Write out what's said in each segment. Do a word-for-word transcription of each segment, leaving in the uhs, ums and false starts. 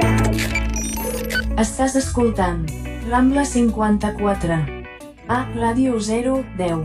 Estàs escoltant Rambla cinquanta-quatre a Ràdio zero deu.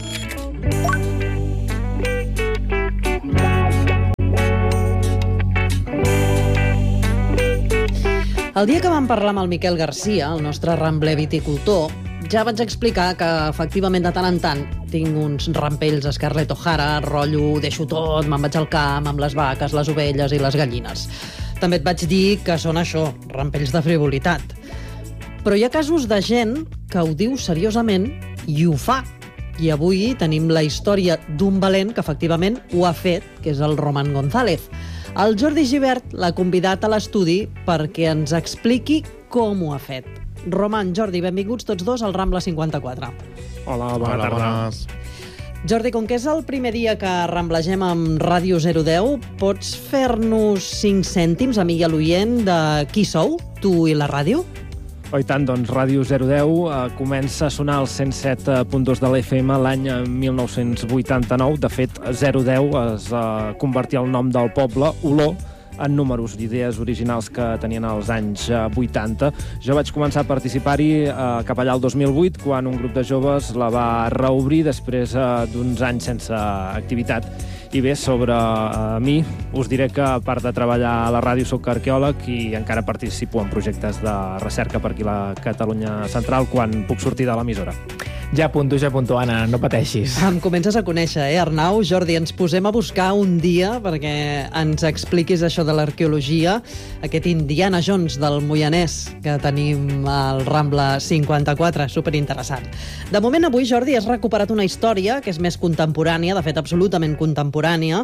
El dia que vam parlar amb el Miquel Garcia, el nostre rambler viticultor, ja vaig explicar que, efectivament, de tant en tant tinc uns rampells a Scarlett O'Hara, rotllo, deixo tot, me'n vaig al camp amb les vaques, les ovelles i les gallines. També et vaig dir que són això, rampells de frivolitat. Però hi ha casos de gent que ho diu seriosament i ho fa. I avui tenim la història d'un valent que, efectivament, ho ha fet, que és el Roman González. El Jordi Gibert l'ha convidat a l'estudi perquè ens expliqui com ho ha fet. Roman, Jordi, benvinguts tots dos al Rambla cinquanta-quatre. Hola, bona Hola, tarda. bones. Jordi, com que és el primer dia que ramblegem amb Ràdio zero deu, pots fer-nos cinc cèntims, a mi i a l'oient, de qui sou, tu i la ràdio? Oh, i tant, doncs Ràdio zero deu eh, comença a sonar al cent set punt dos de l'F M l'any mil nou-cents vuitanta-nou. De fet, zero deu es eh, convertia el nom del poble, Olor, en números d'idees originals que tenien als anys eh, vuitanta. Jo vaig començar a participar-hi eh, cap allà el dos mil vuit, quan un grup de joves la va reobrir després eh, d'uns anys sense activitat. I bé, sobre uh, mi, us diré que, a part de treballar a la ràdio, soc arqueòleg i encara participo en projectes de recerca per aquí a la Catalunya Central quan puc sortir de l'emissora. Ja apunto, ja apunto, Anna, no pateixis. Em comences a conèixer, eh, Arnau? Jordi, ens posem a buscar un dia perquè ens expliquis això de l'arqueologia, aquest Indiana Jones del Moianès que tenim al Rambla cinquanta-quatre, superinteressant. De moment, avui, Jordi, has recuperat una història que és més contemporània, de fet, absolutament contemporània,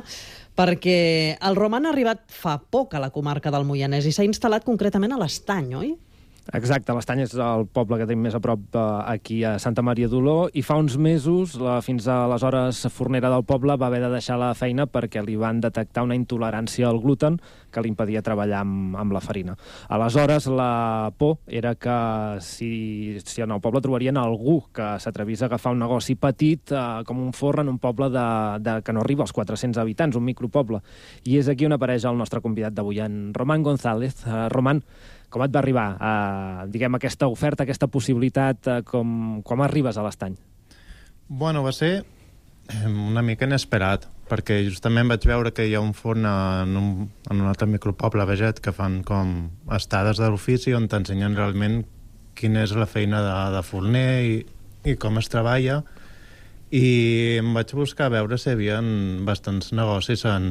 perquè el Roman ha arribat fa poc a la comarca del Moianès i s'ha instal·lat concretament a l'Estany, oi? Exacte, l'Estany és el poble que tenim més a prop eh, aquí a Santa Maria d'Oló, i fa uns mesos, la fins aleshores fornera del poble va haver de deixar la feina perquè li van detectar una intolerància al gluten que li impedia treballar amb, amb la farina. Aleshores, la por era que si, si en el poble trobarien algú que s'atrevís a agafar un negoci petit eh, com un forn en un poble de, de, que no arriba als quatre-cents habitants, un micropoble. I és aquí on apareix el nostre convidat d'avui, en Roman González. Uh, Roman, com et va arribar a, diguem, aquesta oferta, aquesta possibilitat, com, com arribes a l'Estany? Bueno, va ser una mica inesperat, perquè justament vaig veure que hi ha un forn en un, en un altre micropoble, Veget, que fan com estades de l'ofici on t'ensenyen realment quina és la feina de, de forner i, i com es treballa, i em vaig buscar a veure si hi havia bastants negocis en,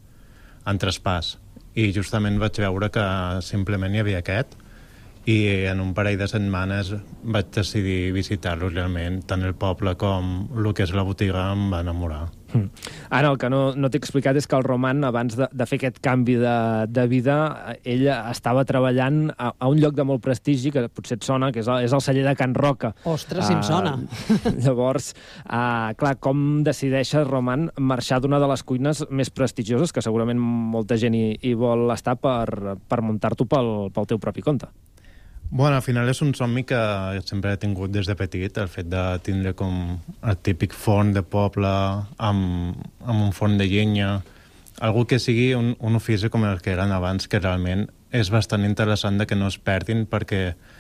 en traspàs. I justament vaig veure que simplement hi havia aquest, i en un parell de setmanes vaig decidir visitar-lo realment. Tant el poble com el que és la botiga em va enamorar. Mm. Ara, el que no, no t'he explicat és que el Roman, abans de, de fer aquest canvi de, de vida, ell estava treballant a, a un lloc de molt prestigi, que potser et sona, que és el, és el celler de Can Roca. Ostres, si em sona. Uh, llavors, uh, clar, com decideixes, Roman, marxar d'una de les cuines més prestigioses, que segurament molta gent hi, hi vol estar, per, per muntar-t'ho pel, pel teu propi compte? Bueno, al final és un somni que sempre he tingut des de petit, el fet de tindre com el típic forn de poble amb, amb un forn de llenya, algú que sigui un, un ofici com el que eren abans, que realment és bastant interessant de que no es perdin, perquè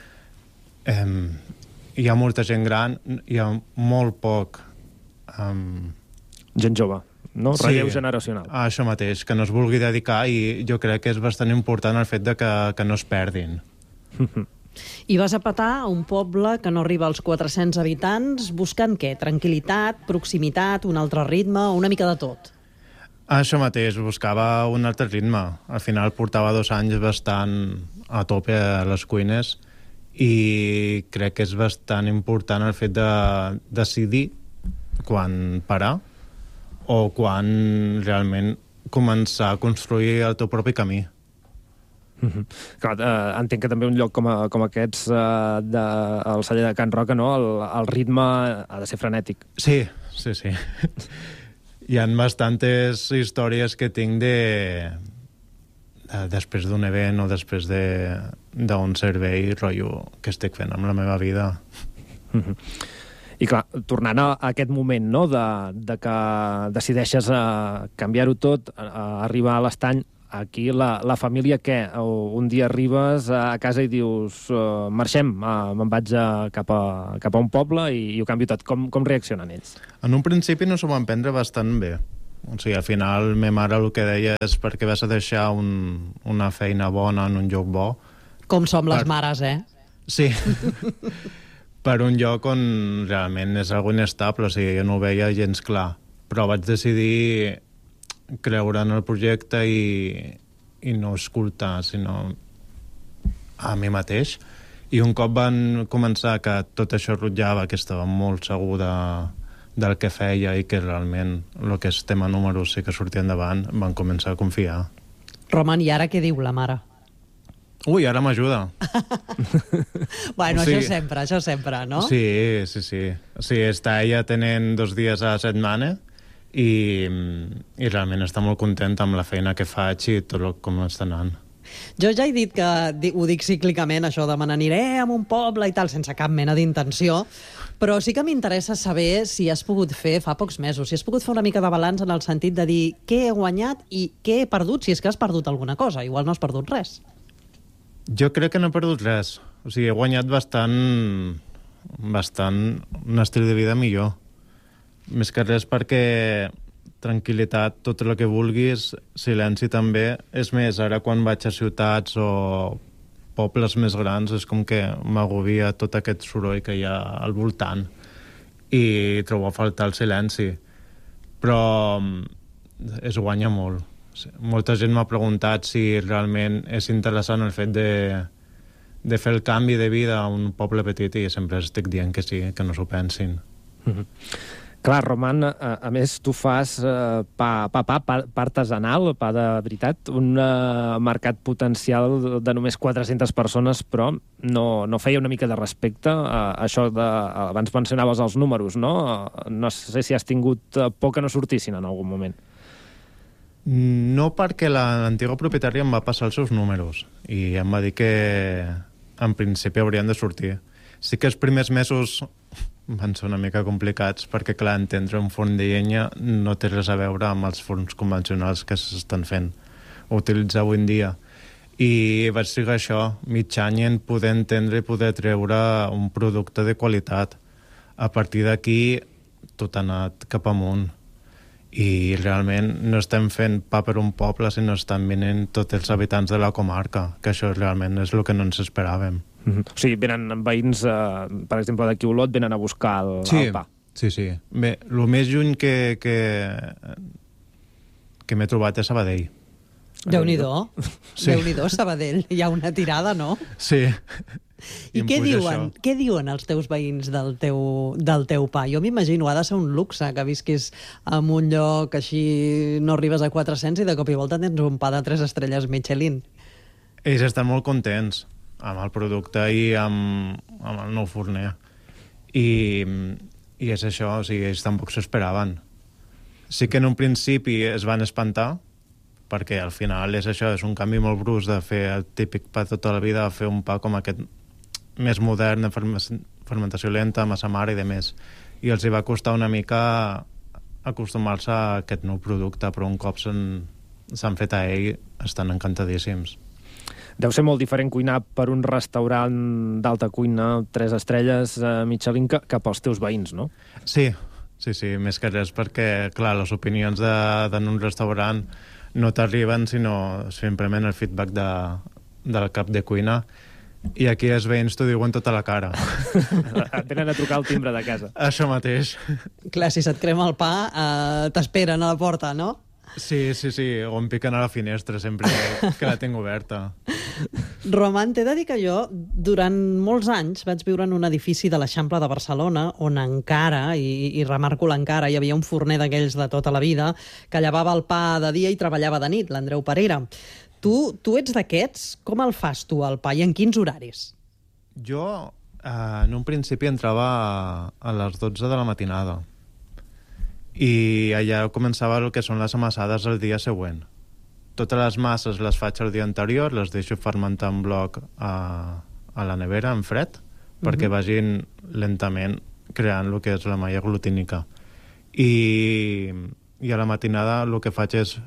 eh, hi ha molta gent gran, hi ha molt poc... Um... Gent jove, no? Sí, relleu generacional. Això mateix, que no es vulgui dedicar, i jo crec que és bastant important el fet de que, que no es perdin. I vas a petar a un poble que no arriba als quatre-cents habitants, buscant què? Tranquil·litat, proximitat, un altre ritme, una mica de tot? Això mateix, buscava un altre ritme. Al final portava dos anys bastant a tope a les cuines, i crec que és bastant important el fet de decidir quan parar o quan realment començar a construir el teu propi camí. Mm-hmm. Clar, eh, entenc que també un lloc com, a, com aquests eh, de, el celler de Can Roca, no? el, el ritme ha de ser frenètic. Sí, sí, sí. Hi ha bastantes històries que tinc de, de després d'un event o després d'un de, servei, rotllo, que estic fent amb la meva vida. Mm-hmm. I clar, tornant a aquest moment, no?, de, de que decideixes uh, canviar-ho tot, uh, arribar a l'Estany, aquí la, la família què? Un dia arribes a casa i dius uh, marxem, uh, me'n vaig a, cap, a, cap a un poble i, i ho canvio tot. Com, com reaccionen ells? En un principi no s'ho van prendre bastant bé. O sigui, al final, ma mare el que deia és perquè vas a deixar un, una feina bona en un lloc bo. Com som les per... mares, eh? Sí. Per un lloc on realment és algo inestable, o sigui, jo no ho veia gens clar. Però vaig decidir creure en el projecte i, i no escoltar, sinó a mi mateix. I un cop van començar que tot això rotllava, que estava molt segur de, del que feia i que realment el que és tema números sí que sortia endavant, van començar a confiar. Roman, i ara què diu la mare? Ui, ara m'ajuda. Bueno, o sigui, això sempre, això sempre, no? Sí, sí, sí. O sigui, està ella tenint dos dies a la setmana i, i realment està molt contenta amb la feina que faig i tot el, com està anant. Jo ja he dit que ho dic cíclicament, això de me n'aniré a un poble i tal, sense cap mena d'intenció, però sí que m'interessa saber si has pogut fer fa pocs mesos, si has pogut fer una mica de balanç en el sentit de dir què he guanyat i què he perdut, si és que has perdut alguna cosa. Igual no has perdut res. Jo crec que no he perdut res. O sigui, he guanyat bastant, bastant un estil de vida millor. Més que res perquè tranquil·litat, tot el que vulguis, silenci també. És més, ara quan vaig a ciutats o pobles més grans és com que m'agobia tot aquest soroll que hi ha al voltant i trobo a faltar el silenci. Però es guanya molt. Molta gent m'ha preguntat si realment és interessant el fet de, de fer el canvi de vida a un poble petit i sempre estic dient que sí, que no s'ho pensin. Mm-hmm. Clar, Roman, a, a més, tu fas uh, pa, pa, pa, pa, pa artesanal, pa de veritat, un uh, mercat potencial de només quatre-centes persones, però no, no feia una mica de respecte a això de... Abans mencionaves els números, no? No sé si has tingut por que no sortissin en algun moment. No, perquè l'antiga propietària em va passar els seus números i em va dir que en principi haurien de sortir. Sí que els primers mesos van ser una mica complicats perquè, clar, entendre un forn de llenya no té res a veure amb els forns convencionals que s'estan fent o utilitzar avui en dia. I vaig trigar això, mig any en poder entendre i poder treure un producte de qualitat. A partir d'aquí tot ha anat cap amunt. I realment no estem fent pa per un poble, sinó estan venint tots els habitants de la comarca, que això realment és el que no ens esperàvem. Mm-hmm. O sigui, venen veïns, eh, per exemple, d'aquí Olot, venen a buscar el, sí, el pa. Sí, sí. Bé, el més lluny que, que, que m'he trobat és Sabadell. Déu-n'hi-do. Sí. Déu-n'hi-do, Sabadell. Hi ha una tirada, no? Sí. I què diuen, què diuen els teus veïns del teu, del teu pa? Jo m'imagino, ha de ser un luxe que visquis en un lloc així, no arribes a quatre-cents i de cop i volta tens un pa de tres estrelles Michelin. Ells estan molt contents amb el producte i amb, amb el nou forner. I, i és això, o sigui, ells tampoc s'esperaven. Sí que en un principi es van espantar, perquè al final és això, és un canvi molt brusc de fer el típic pa tota la vida a fer un pa com aquest més modern, de fermentació lenta, massa mare i de més. I els hi va costar una mica acostumar-se a aquest nou producte, però un cop s'han fet a ell, estan encantadíssims. Deu ser molt diferent cuinar per un restaurant d'alta cuina, tres estrelles eh, Michelin, que, que pels teus veïns, no? Sí, sí, sí, més que res, perquè, clar, les opinions d'un de, restaurant no t'arriben, sinó simplement el feedback de, del cap de cuina, i aquí els veïns t'ho diuen tota la cara. Et venen a trucar al timbre de casa. Això mateix. Clar, si se't crema el pa, eh, t'esperen a la porta, no? Sí, sí, sí, o em piquen a la finestra sempre que la tinc oberta. Roman, t'he de dir que jo durant molts anys vaig viure en un edifici de l'Eixample de Barcelona on encara, i, i remarco l'encara, hi havia un forner d'aquells de tota la vida que llevava el pa de dia i treballava de nit, l'Andreu Parera. Tu, tu ets d'aquests? Com el fas tu, el pa, i en quins horaris? Jo, eh, en un principi entrava a, a les dotze de la matinada i allà començava el que són les amassades el dia següent. Totes les masses les faig el dia anterior, les deixo fermentar en bloc a, a la nevera, en fred, uh-huh. perquè vagin lentament creant el que és la malla glutínica. I, i a la matinada el que faig és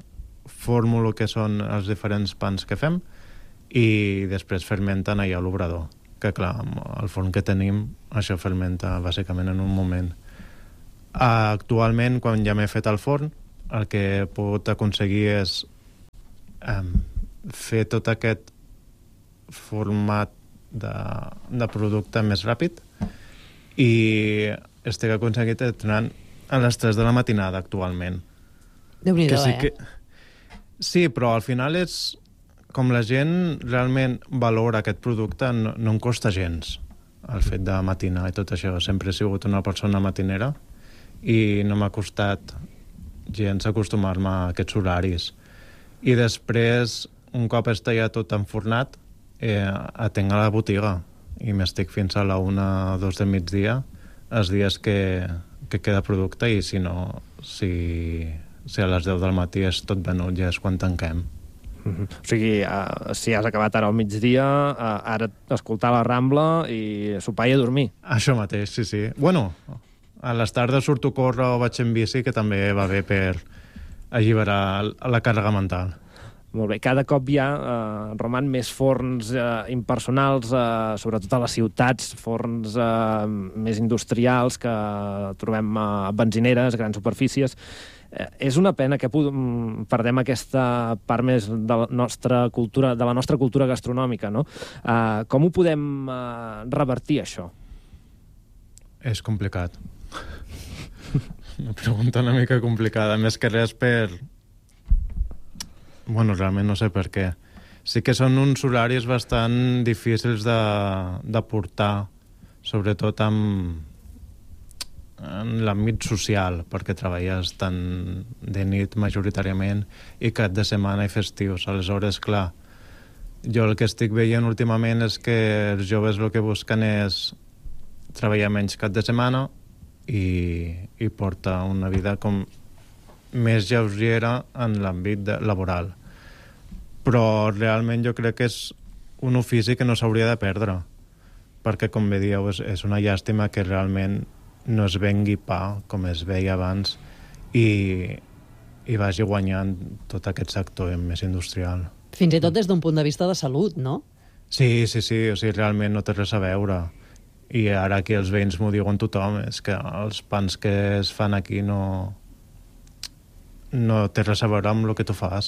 formo el que són els diferents pans que fem i després fermenten allà a l'obrador, que clar, amb el forn que tenim això fermenta bàsicament en un moment. Actualment, quan ja m'he fet el forn, el que he pogut aconseguir és um, fer tot aquest format de, de producte més ràpid i estic aconseguit entrenant a les tres de la matinada actualment. Déu-n'hi-do, sí eh? Que... Sí, però al final és com la gent realment valora aquest producte, no, no em costa gens el fet de matinar i tot això. Sempre he sigut una persona matinera i no m'ha costat gens acostumar-me a aquests horaris. I després, un cop està ja tot enfornat, eh, atenc a la botiga i m'estic fins a la una o dos de migdia els dies que, que queda producte i si no, si, si a les deu del matí és tot venut ja és quan tanquem. Mm-hmm. O sigui, uh, si has acabat ara al migdia, uh, ara escoltar la Rambla i sopar i a dormir. Això mateix, sí, sí. Bueno, a les tardes surto a córrer o vaig en bici, que també va bé per alliberar la càrrega mental. Molt bé. Cada cop hi ha, eh, Roman, més forns eh, impersonals, eh, sobretot a les ciutats, forns eh, més industrials que trobem a benzineres, grans superfícies. Eh, és una pena que perdem aquesta part més de la nostra cultura, de la nostra cultura gastronòmica, no? Eh, com ho podem eh, revertir, això? És complicat. Una pregunta una mica complicada, més que res per... Bueno, realment no sé per què. Sí que són uns horaris bastant difícils de, de portar, sobretot amb, en l'àmbit social, perquè treballes tant de nit majoritàriament i cap de setmana i festius. Aleshores, clar, jo el que estic veient últimament és que els joves el que busquen és treballar menys cap de setmana i, i portar una vida com més lleugera en l'àmbit laboral. Però realment jo crec que és un ofici que no s'hauria de perdre, perquè, com bé dieu, és, és una llàstima que realment no es vengui pa, com es veia abans, i, i vagi guanyant tot aquest sector més industrial. Fins i tot des d'un punt de vista de salut, no? Sí, sí, sí, o sigui, realment no té res a veure. I ara aquí els veïns m'ho diuen tothom, és que els pans que es fan aquí no... no té res a veure amb el que tu fas.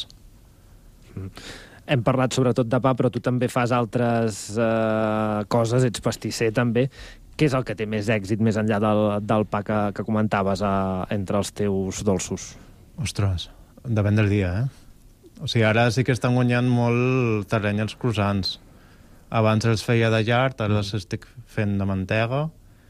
Hem parlat sobretot de pa, però tu també fas altres eh, coses, ets pastisser també. Què és el que té més èxit més enllà del, del pa que, que comentaves eh, entre els teus dolços? Ostres, depèn del dia, eh? O sigui, ara sí que estan guanyant molt terreny els croissants. Abans els feia de llard, ara els estic fent de mantega.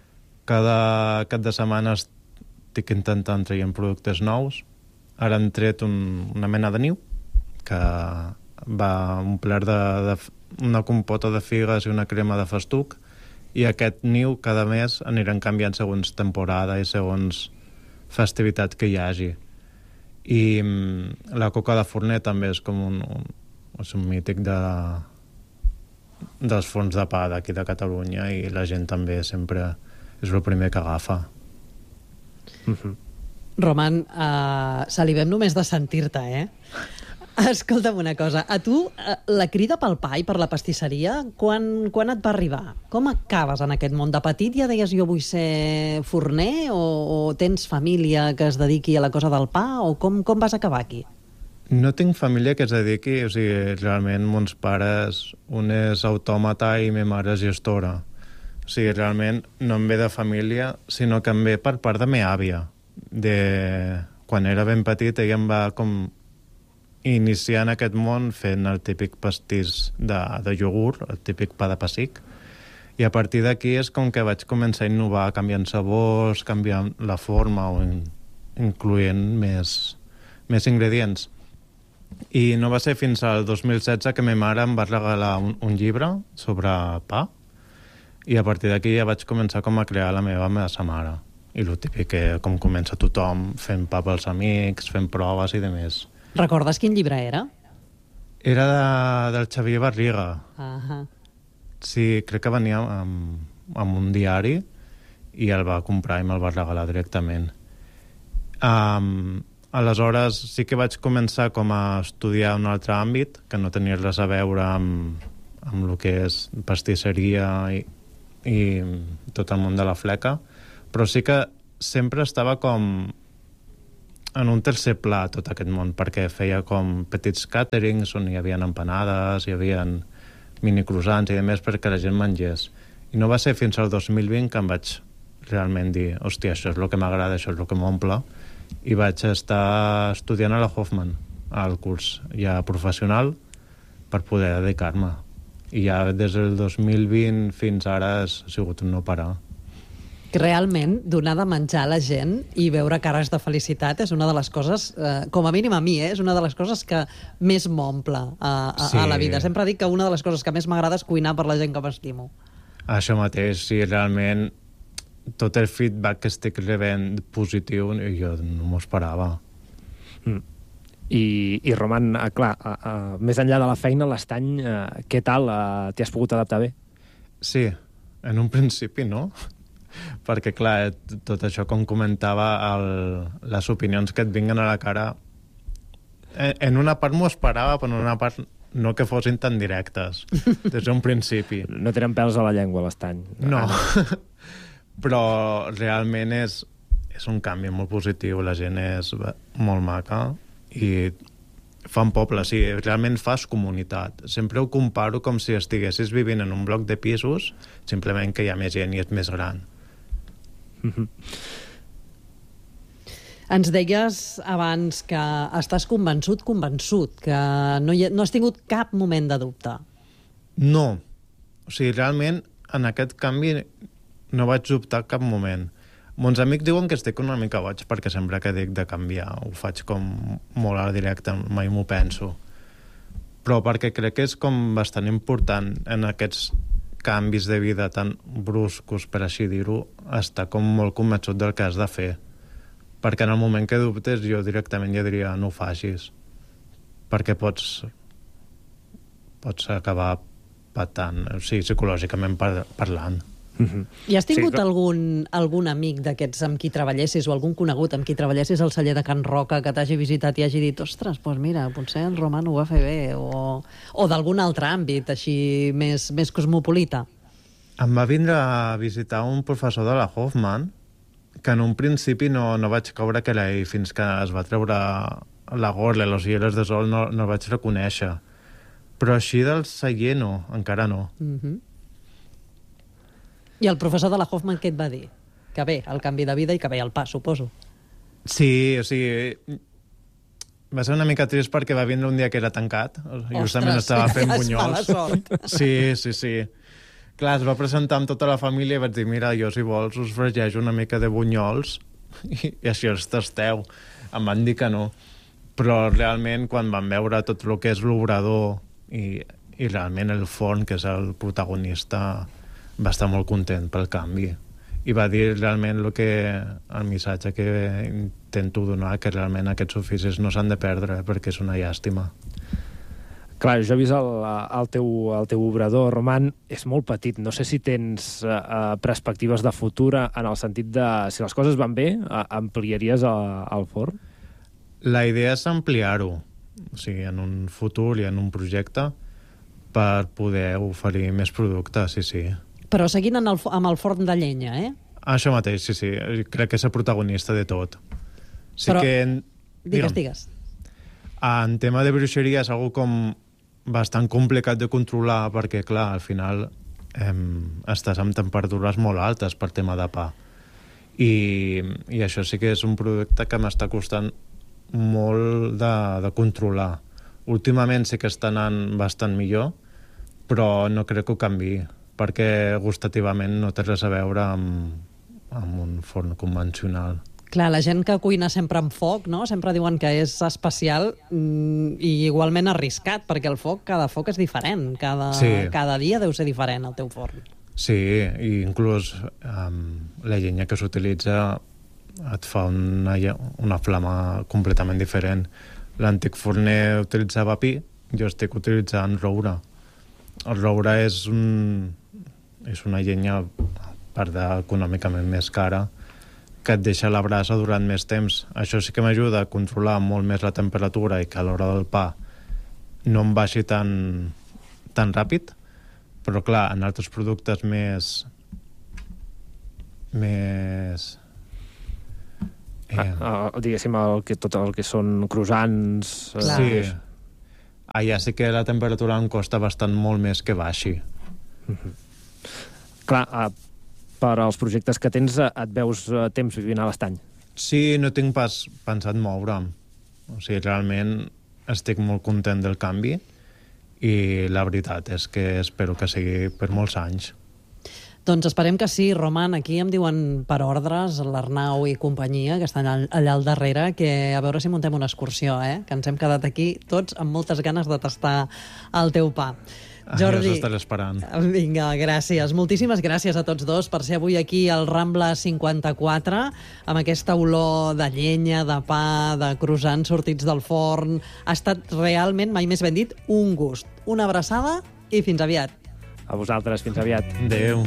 Cada cap de setmana estic intentant traient productes nous. Ara han tret un, una mena de niu, que va omplert de, de una compota de figues i una crema de festuc, i aquest niu cada mes aniran canviant segons temporada i segons festivitat que hi hagi. I mm, la coca de forner també és com un, un, és un mític de, dels forns de pa d'aquí de Catalunya, i la gent també sempre és el primer que agafa. Mm-hmm. Roman, uh, salivem només de sentir-te, eh? Escolta'm una cosa, a tu uh, la crida pel pa i per la pastisseria, quan, quan et va arribar? Com acabes en aquest món? De petit ja deies jo vull ser forner, o, o tens família que es dediqui a la cosa del pa, o com, com vas acabar aquí? No tinc família que es dediqui, o sigui, realment mons pares, un és autòmata i ma mare és gestora. O sigui, realment no em ve de família, sinó que em ve per part de meva àvia. De... Quan era ben petit, ella em va com iniciar en aquest món fent el típic pastís de, de iogurt, el típic pa de pessic, i a partir d'aquí és com que vaig començar a innovar, canviant sabors, canviant la forma o in, incloent més, més ingredients. I no va ser fins al dos mil setze que ma mare em va regalar un, un llibre sobre pa, i a partir d'aquí ja vaig començar com a crear la meva massa mare. I el típic que com comença tothom, fent pa pels amics, fent proves i demés. Recordes quin llibre era? Era de, del Xavier Barriga. Uh-huh. Sí, crec que venia amb, amb un diari i el va comprar i me'l va regalar directament. Um, aleshores sí que vaig començar com a estudiar un altre àmbit, que no tenia res a veure amb, amb el que és pastisseria i, i tot el món de la fleca, però sí que sempre estava com en un tercer pla tot aquest món, perquè feia com petits càterings on hi havia empanades, hi havia mini croissants i a més perquè la gent mengés. I no va ser fins al dos mil vint que em vaig realment dir, hòstia, això és el que m'agrada, això és el que m'omple, i vaig estar estudiant a la Hoffman, al curs ja professional, per poder dedicar-me. I ja des del dos mil vint fins ara ha sigut un no parar. Realment, donar de menjar a la gent i veure cares de felicitat és una de les coses, eh, com a mínim a mi, eh, és una de les coses que més m'omple a, a, sí. a la vida. Sempre dic que una de les coses que més m'agrada és cuinar per la gent que m'estimo. Això mateix, sí, realment tot el feedback que estic rebent positiu jo no m'ho esperava. Mm. I, i Roman, eh, clar, eh, eh, més enllà de la feina, l'estany, eh, què tal? Eh, T'hi has pogut adaptar bé? Sí, en un principi no, perquè clar, tot això com comentava, el, les opinions que et vinguen a la cara, en, en una part m'ho esperava, però en una part no que fossin tan directes, des d'un principi. No tenen pèls a la llengua, l'estany. No, Ah, no. però realment és, és un canvi molt positiu, la gent és molt maca i fan poble, sí, realment fas comunitat. Sempre ho comparo com si estiguessis vivint en un bloc de pisos, simplement que hi ha més gent i és més gran. Ens deies abans que estàs convençut, convençut, que no, hi ha, no has tingut cap moment de dubte. No. O sigui, realment, en aquest canvi no vaig dubtar cap moment. Mons amics diuen que estic una mica boig perquè sempre que dic de canviar ho faig com molt a directe, mai m'ho penso. Però perquè crec que és com bastant important en aquests canvis de vida tan bruscos, per així dir-ho, estar com molt convençut del que has de fer. Perquè en el moment que dubtes jo directament ja diria no ho facis, perquè pots pots acabar patant, o sigui, psicològicament par parlant. Mm-hmm. I has tingut Sí, però- algun, algun amic d'aquests amb qui treballessis o algun conegut amb qui treballessis al celler de Can Roca que t'hagi visitat i hagi dit ostres, doncs mira, potser el Roman ho va fer bé, o, o d'algun altre àmbit així més, més cosmopolita? Em va vindre a visitar un professor de la Hoffman que en un principi no, no vaig caure que era ell, fins que es va treure la gorra i los hielos de sol no, no el vaig reconèixer. Però així del celler no, encara no. Mm-hmm. I el professor de la Hoffman què et va dir? Que bé, el canvi de vida i que bé el pas, suposo. Sí, o sigui, va ser una mica trist perquè va vindre un dia que era tancat. Justament estava fent és mala bunyols. sort. Sí, sí, sí. Clar, es va presentar amb tota la família i vaig dir, mira, jo si vols us fregejo una mica de bunyols i, i així els tasteu. Em van dir que no. Però realment quan van veure tot el que és l'obrador i, i realment el forn, que és el protagonista, va estar molt content pel canvi. I va dir realment el, que, el missatge que intento donar, que realment aquests oficis no s'han de perdre, perquè és una llàstima. Clar, jo he vist el, el, teu, el teu obrador, Roman, és molt petit. No sé si tens uh, perspectives de futur en el sentit de, si les coses van bé, uh, ampliaries el, el forn? La idea és ampliar-ho, o sigui, en un futur i en un projecte, per poder oferir més productes, sí, sí. Però seguint en el, amb el forn de llenya, eh? Això mateix, sí, sí. Crec que és el protagonista de tot. Sí Però, que... En... Digues, digues. En tema de bruixeria és algo com bastant complicat de controlar perquè, clar, al final eh, estàs amb temperatures molt altes per tema de pa. I, i això sí que és un producte que m'està costant molt de, de controlar. Últimament sí que està anant bastant millor, però no crec que ho canviï, perquè gustativament no té res a veure amb, amb un forn convencional. Clar, la gent que cuina sempre amb foc, no? Sempre diuen que és especial mm, i igualment arriscat, perquè el foc, cada foc és diferent. Cada, Sí. cada dia deu ser diferent el teu forn. Sí, i inclús um, la llenya que s'utilitza et fa una, lle- una flama completament diferent. L'antic forner utilitzava pi, jo estic utilitzant roure. El roure és, un, és una llenya, a part d'econòmicament més cara, que et deixa la brasa durant més temps. Això sí que m'ajuda a controlar molt més la temperatura i que a l'hora del pa no em baixi tan, tan ràpid, però clar, en altres productes més... més... Eh... Ah, ah, diguéssim, el que, tot el que són croissants... Clar. Sí. Allà sí que la temperatura em costa bastant molt més que baixi. Mm-hmm. Clar, ah, per als projectes que tens et veus a temps vivint a l'estany. Sí, no tinc pas pensat moure'm. O sigui, realment estic molt content del canvi i la veritat és que espero que sigui per molts anys. Doncs esperem que sí, Roman. Aquí em diuen per ordres l'Arnau i companyia, que estan allà al darrere, que a veure si muntem una excursió, eh? Que ens hem quedat aquí tots amb moltes ganes de tastar el teu pa. Jordi, ja s'estaré esperant. Vinga, gràcies. Moltíssimes gràcies a tots dos per ser avui aquí al Rambla cinquanta-quatre, amb aquesta olor de llenya, de pa, de croissants sortits del forn. Ha estat realment, mai més ben dit, un gust. Una abraçada i fins aviat. A vosaltres, fins aviat. Adéu.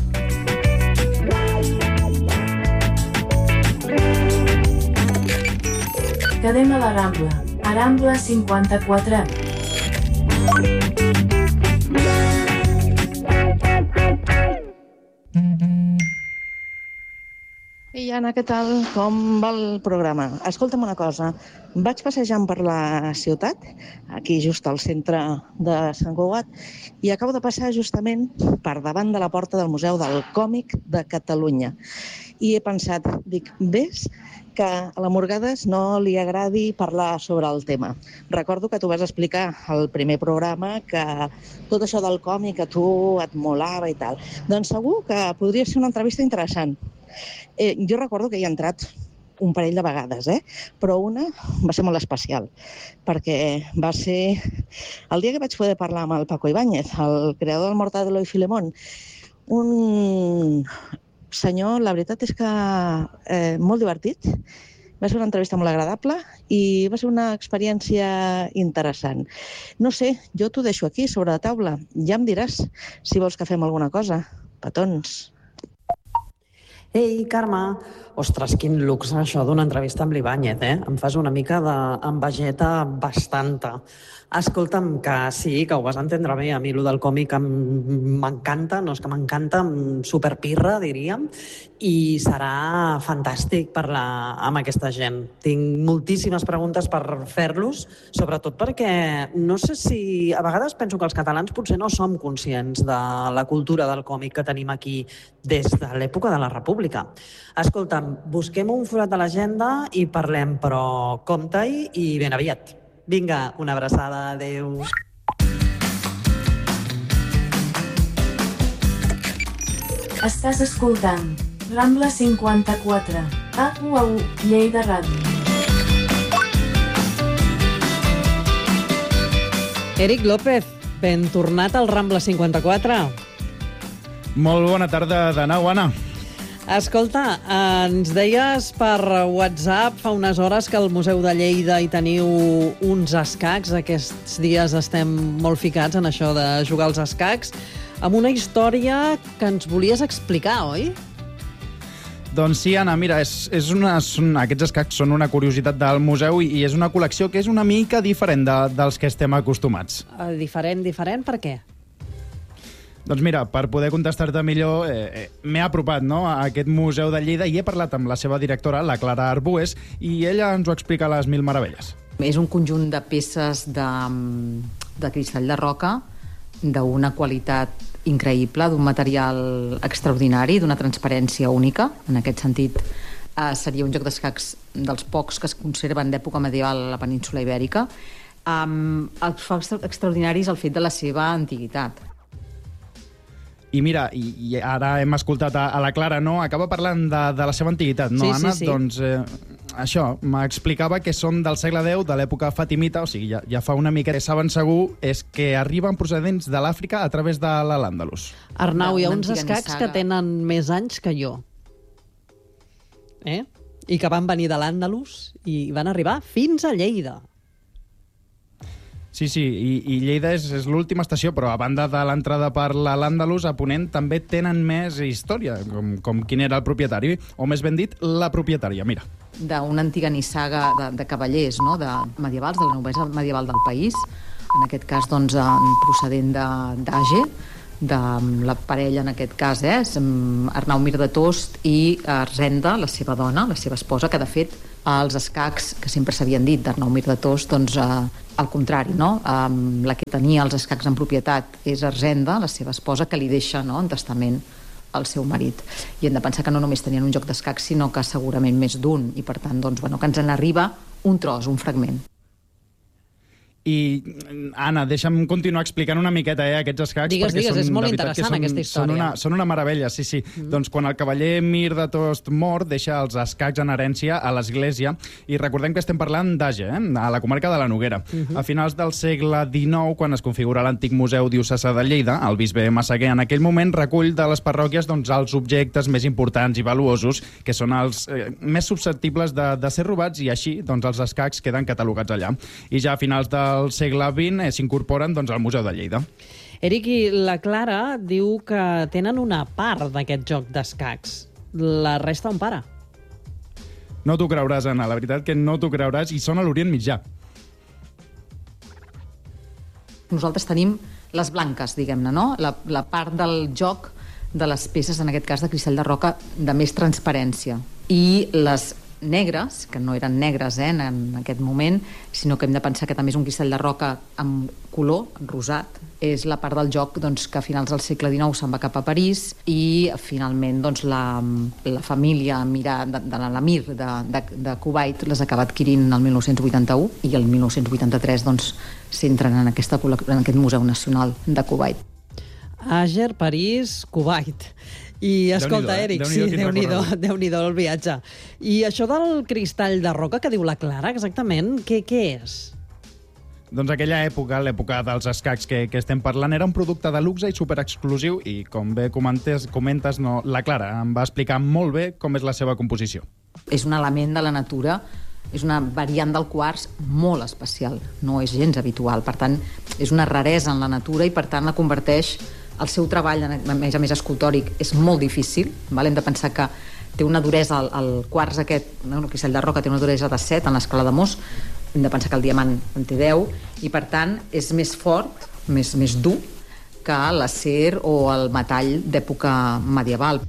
Quedem a la Rambla. A Rambla cinquanta-quatre. Ei, Anna, què tal? Com va el programa? Escolta'm una cosa. Vaig passejant per la ciutat, aquí just al centre de Sant Cugat, i acabo de passar justament per davant de la porta del Museu del Còmic de Catalunya. I he pensat, dic, ves que a la Morgades no li agradi parlar sobre el tema. Recordo que tu vas explicar al primer programa que tot això del còmic a tu et molava i tal. Doncs segur que podria ser una entrevista interessant. Eh, jo recordo que hi he entrat un parell de vegades, eh? Però una va ser molt especial, perquè va ser el dia que vaig poder parlar amb el Paco Ibáñez, el creador del Mortadelo i Filemón. Un senyor, la veritat és que eh, molt divertit, va ser una entrevista molt agradable i va ser una experiència interessant. No sé, jo t'ho deixo aquí, sobre la taula. Ja em diràs si vols que fem alguna cosa. Petons. Ei, Carme, ostres, quin luxe això d'una entrevista amb l'Ibáñez, eh? Em fas una mica d'envejeta bastanta. Escolta'm, que sí, que ho vas entendre bé. A mi el del còmic m'encanta, no és que m'encanta, superpirra, diríem, i serà fantàstic parlar amb aquesta gent. Tinc moltíssimes preguntes per fer-los, sobretot perquè no sé si... A vegades penso que els catalans potser no som conscients de la cultura del còmic que tenim aquí des de l'època de la República. Escolta'm, busquem un forat a l'agenda i parlem, però compte-hi i ben aviat. Vinga, una abraçada, adéu. Estàs escoltant Rambla cinquanta-quatre, a U A U, Lleida Ràdio. Eric López, ben tornat al Rambla cinquanta-quatre. Molt bona tarda de nou, Anna. Escolta, ens deies per WhatsApp fa unes hores que al Museu de Lleida hi teniu uns escacs. Aquests dies estem molt ficats en això de jugar als escacs, amb una història que ens volies explicar, oi? Doncs sí, Anna, mira, és, és una, són, aquests escacs són una curiositat del museu i, i és una col·lecció que és una mica diferent de, dels que estem acostumats. Uh, diferent, diferent, per què? Doncs mira, per poder contestar-te millor, eh, eh, m'he apropat, no, a aquest museu de Lleida i he parlat amb la seva directora, la Clara Arbues, i ella ens ho explica a les mil meravelles. És un conjunt de peces de, de cristall de roca, d'una qualitat increïble, d'un material extraordinari, d'una transparència única. En aquest sentit, eh, seria un joc d'escacs dels pocs que es conserven d'època medieval a la península Ibèrica. Um, el fa extraordinari és el fet de la seva antiguitat. I mira, i, i ara hem escoltat a, a la Clara, no? Acaba parlant de, de la seva antiguitat, no, sí, Anna? Sí, sí. Doncs eh, això, m'explicava que són del segle deu, de l'època fatimita, o sigui, ja, ja fa una mica que saben segur, és que arriben procedents de l'Àfrica a través de l'Al-Àndalus. Arnau, hi ha uns escacs que tenen més anys que jo. Eh? I que van venir de l'Àndalus i van arribar fins a Lleida. Sí, sí, i, i Lleida és, és l'última estació, però a banda de l'entrada per l'Àndalus, a Ponent també tenen més història, com, com quin era el propietari, o més ben dit, la propietària, mira. D'una antiga nissaga de, de cavallers, no?, de medievals, de la noblesa medieval del país, en aquest cas, doncs, procedent d'Age, de la parella, en aquest cas, eh, Arnau Mir de Tost i Arsenda, la seva dona, la seva esposa, que, de fet, els escacs que sempre s'havien dit d'Arnau Mir de Tost, doncs, eh, al contrari, no? Um, la que tenia els escacs en propietat és Arsenda, la seva esposa, que li deixa, no?, en testament al seu marit. I hem de pensar que no només tenien un joc d'escacs, sinó que segurament més d'un, i per tant, doncs, bueno, que ens n'arriba un tros, un fragment. I, Anna, deixa'm continuar explicant una miqueta eh, aquests escacs. Digues, digues, són, és molt són, interessant aquesta història. Són una, són una meravella, sí, sí. Mm. Doncs quan el cavaller Mir de Tost mor, deixa els escacs en herència a l'església, i recordem que estem parlant d'Age, eh, a la comarca de la Noguera. Mm -hmm. A finals del segle dinou, quan es configura l'antic Museu Diocesà de Lleida, el bisbe Massaguer en aquell moment recull de les parròquies doncs, els objectes més importants i valuosos, que són els eh, més susceptibles de, de ser robats, i així doncs, els escacs queden catalogats allà. I ja a finals de al segle vint eh, s'incorporen doncs, al Museu de Lleida. Eric, i la Clara diu que tenen una part d'aquest joc d'escacs. La resta on para? No t'ho creuràs, Anna, la veritat que no t'ho creuràs, i són a l'Orient Mitjà. Nosaltres tenim les blanques, diguem-ne, no? La, la part del joc de les peces, en aquest cas de cristall de roca, de més transparència. I les negres, que no eren negres eh, en, en aquest moment, sinó que hem de pensar que també és un cristall de roca amb color, rosat, és la part del joc doncs, que a finals del segle dinou se'n va cap a París, i finalment doncs, la, la família Mirà, de, de l'emir de, de, de Kuwait les acaba adquirint el mil nou-cents vuitanta-u, i el mil nou-cents vuitanta-tres doncs, s'entren en, aquesta, en aquest Museu Nacional de Kuwait. Àger, París, Kuwait. I escolta, Déu-n'hi-do, Eric, eh? sí, Déu-n'hi-do, Déu-n'hi-do, Déu-n'hi-do el viatge. I això del cristall de roca que diu la Clara, exactament, què, què és? Doncs aquella època, l'època dels escacs que, que estem parlant, era un producte de luxe i superexclusiu, i com bé comentes, comentes, no, la Clara em va explicar molt bé com és la seva composició. És un element de la natura, és una variant del quars molt especial, no és gens habitual, per tant, és una raresa en la natura, i per tant la converteix. El seu treball, a més a més escultòric, és molt difícil. Val? Hem de pensar que té una duresa, el, el quars aquest, el cristall de roca té una duresa de set en l'escala de Mohs, hem de pensar que el diamant en té deu, i per tant és més fort, més, més dur que l'acer o el metall d'època medieval.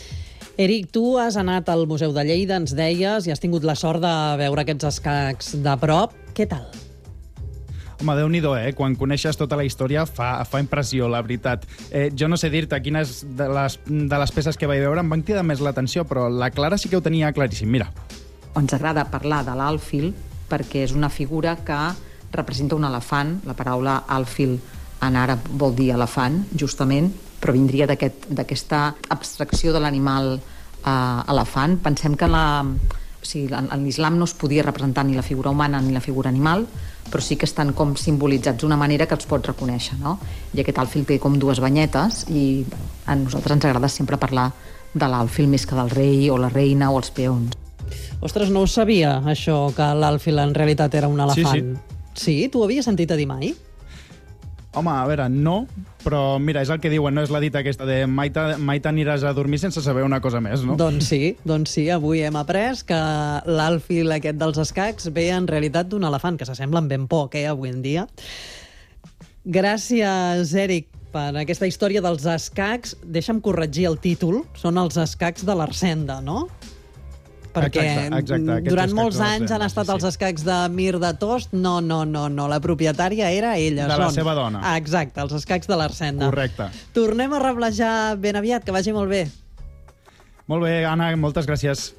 Eric, tu has anat al Museu de Lleida, ens deies, i has tingut la sort de veure aquests escacs de prop. Què tal? Home, Déu-n'hi-do, eh? Quan coneixes tota la història fa, fa impressió, la veritat. Eh, jo no sé dir-te quines de les, de les peces que vaig veure em van cridar més l'atenció, però la Clara sí que ho tenia claríssim. Mira. Ens agrada parlar de l'àlfil perquè és una figura que representa un elefant. La paraula àlfil en àrab vol dir elefant, justament, però vindria d'aquesta aquest, abstracció de l'animal eh, elefant. Pensem que la, o sigui, en l'islam no es podia representar ni la figura humana ni la figura animal, però sí que estan com simbolitzats d'una manera que els pots reconèixer, no? I aquest àlfil té com dues banyetes, i a nosaltres ens agrada sempre parlar de l'àlfil més que del rei o la reina o els peons. Ostres, no ho sabia, això, que l'àlfil en realitat era un elefant. Sí, sí. Sí? Tu ho havies sentit a dir mai? Home, a veure, no, però mira, és el que diuen, no és la dita aquesta de mai t'aniràs a dormir sense saber una cosa més, no? Doncs sí, doncs sí, avui hem après que l'àlfil aquest dels escacs ve en realitat d'un elefant, que s'assemblen ben poc, eh, avui en dia. Gràcies, Eric, per aquesta història dels escacs. Deixa'm corregir el títol, són els escacs de l'Arsenda, no? Perquè exacte, exacte, durant molts anys han estat sí, els sí. escacs de Mir de Tost. No, no, no, no, la propietària era ella. De la són... seva dona. Ah, exacte, els escacs de l'Arsenda. Correcte. Tornem a reblejar ben aviat, que vagi molt bé. Molt bé, Anna, moltes gràcies.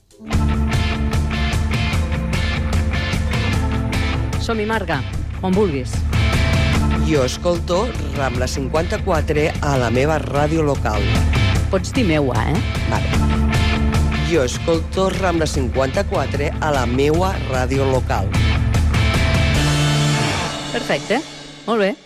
Som-hi, Marga, on vulguis. Jo escolto Rambla cinquanta-quatre a la meva ràdio local. Pots dir meua, eh? Vale. Jo escolto Rambla cinquanta-quatre a la meua ràdio local. Perfecte, molt bé.